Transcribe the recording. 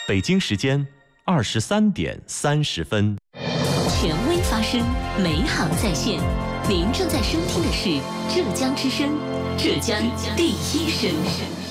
北京时间23:30。 权威发声，美好在线。您正在收听的是浙江之声，浙江第一声。